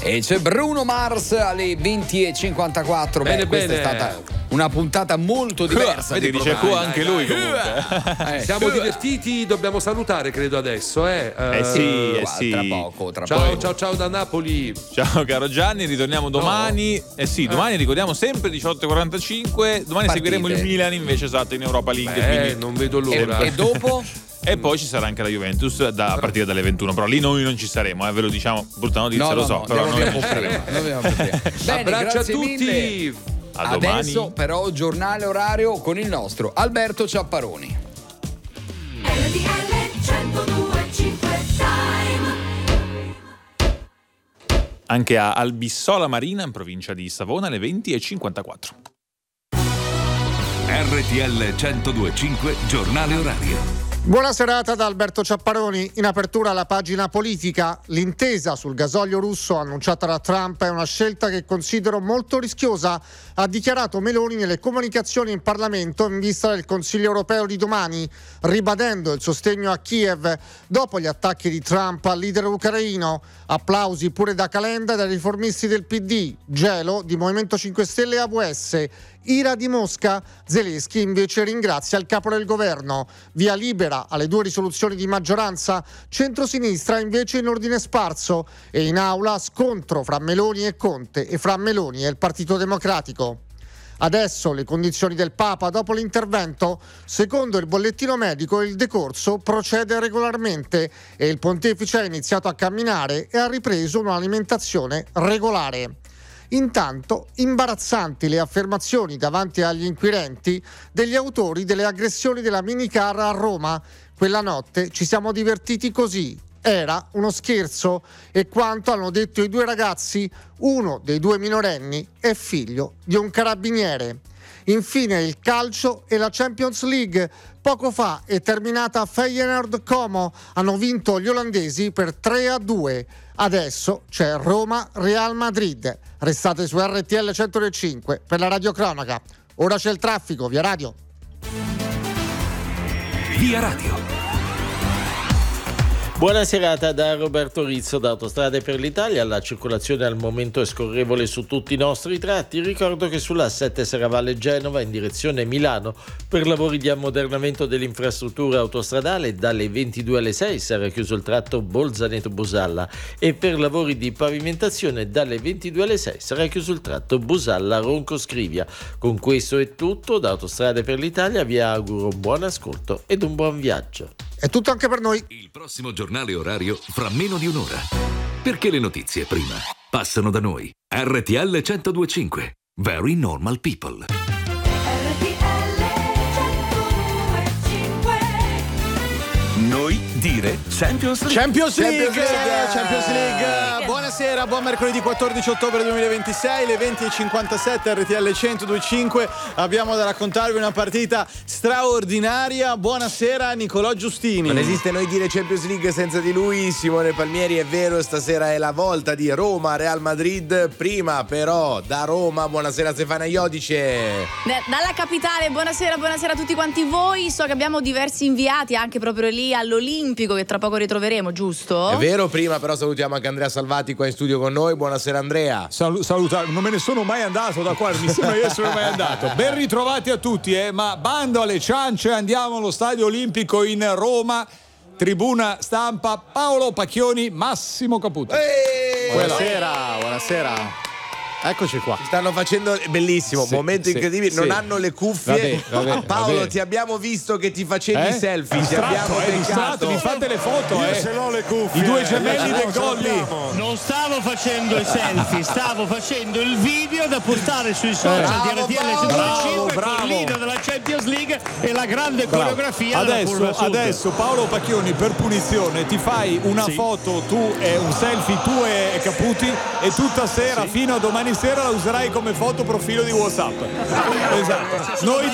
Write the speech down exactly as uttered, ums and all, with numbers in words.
E c'è Bruno Mars alle venti e cinquantaquattro. Bene, Beh, questa bene. è stata una puntata molto diversa. Vedi, dice Q anche lui comunque. Eh, Siamo divertiti, dobbiamo salutare credo adesso, eh? Eh sì, eh qua, sì. tra poco, tra Ciao, poco. ciao, ciao da Napoli. Ciao caro Gianni, ritorniamo domani. Eh sì, domani ricordiamo sempre diciotto e quarantacinque. Domani Partite. seguiremo il Milan invece, esatto, in Europa League. Eh, quindi... non vedo l'ora. E, e dopo? E poi ci sarà anche la Juventus da, a partire dalle ventuno. Però lì noi non ci saremo, eh, ve lo diciamo. Brutta notizia, No, lo no, so. no, però andiamo noi via non ci prima. saremo. Noi andiamo prima. Bene, Abbraccio a grazie tutti. mille. A domani. Adesso però giornale orario con il nostro Alberto Ciapparoni. R T L centodue e cinque Time. Anche a Albissola Marina, in provincia di Savona, alle venti e cinquantaquattro. R T L centodue e cinque, giornale orario. Buona serata da Alberto Ciapparoni. In apertura alla pagina politica, l'intesa sul gasolio russo annunciata da Trump è una scelta che considero molto rischiosa, ha dichiarato Meloni nelle comunicazioni in Parlamento in vista del Consiglio europeo di domani, ribadendo il sostegno a Kiev dopo gli attacchi di Trump al leader ucraino. Applausi pure da Calenda e dai riformisti del P D, gelo di Movimento cinque Stelle e A V S. Ira di Mosca, Zelensky invece ringrazia il capo del governo. Via libera alle due risoluzioni di maggioranza, centrosinistra invece in ordine sparso e in aula scontro fra Meloni e Conte e fra Meloni e il Partito Democratico. Adesso le condizioni del Papa dopo l'intervento, secondo il bollettino medico il decorso procede regolarmente e il pontefice ha iniziato a camminare e ha ripreso un'alimentazione regolare. Intanto, imbarazzanti le affermazioni davanti agli inquirenti degli autori delle aggressioni della minicar a Roma. Quella notte ci siamo divertiti così. Era uno scherzo e quanto hanno detto i due ragazzi, uno dei due minorenni è figlio di un carabiniere. Infine il calcio e la Champions League. Poco fa è terminata Feyenoord Como, hanno vinto gli olandesi per tre a due. Adesso c'è Roma-Real Madrid. Restate su R T L centodue e cinque per la radiocronaca. Ora c'è il traffico, via radio. Via radio. Buona serata da Roberto Rizzo da Autostrade per l'Italia. La circolazione al momento è scorrevole su tutti i nostri tratti. Ricordo che sulla A sette Serravalle Genova in direzione Milano per lavori di ammodernamento dell'infrastruttura autostradale dalle ventidue alle sei sarà chiuso il tratto Bolzaneto-Busalla e per lavori di pavimentazione dalle ventidue alle sei sarà chiuso il tratto Busalla-Ronco-Scrivia. Con questo è tutto da Autostrade per l'Italia. Vi auguro un buon ascolto ed un buon viaggio. È tutto anche per noi. Il prossimo giornale orario fra meno di un'ora. Perché le notizie prima passano da noi. R T L centodue e cinque. Very normal people. R T L centodue e cinque. Noi dire Champions League. Champions League, Champions League. Champions League. Buonasera, buon mercoledì quattordici ottobre duemilaventisei, le venti e cinquantasette, R T L centodue e cinque. Abbiamo da raccontarvi una partita straordinaria. Buonasera Nicolò Giustini. Non esiste Noi dire Champions League senza di lui, Simone Palmieri. È vero, stasera è la volta di Roma-Real Madrid. Prima però da Roma, buonasera Stefania Iodice. Da- Dalla capitale, buonasera, buonasera a tutti quanti voi. So che abbiamo diversi inviati anche proprio lì all'Olimpico che tra poco ritroveremo, giusto? È vero, prima però salutiamo anche Andrea Salvati qua in studio con noi. Buonasera Andrea. Sal- saluta, non me ne sono mai andato da qua, mi sembra di essere mai andato. Ben ritrovati a tutti, eh, ma bando alle ciance, andiamo allo Stadio Olimpico in Roma. Tribuna stampa Paolo Pacchioni, Massimo Caputo. Eeeh! Buonasera, buonasera. Eccoci qua. Stanno facendo bellissimo, Sì, momento sì, incredibile. Non sì. hanno le cuffie. Vabbè, vabbè, Paolo, vabbè. ti abbiamo visto che ti facevi Eh? i selfie. Ti Distratto, abbiamo eh, distratto, beccato. vi fate le foto, eh. Ce l'ho le cuffie. I due eh. gemelli del gol lì. Non stavo facendo i selfie, stavo facendo il video da portare sui social Bravo, di R T L Paolo. centodue e cinque Bravo, con il leader della Champions League e la grande coreografia della Adesso, curva sud. adesso Paolo Pacchioni per punizione ti fai una Sì. foto, tu e un selfie tu e Caputi e tutta sera fino a domani sera la userai come foto profilo di WhatsApp. Esatto. Noi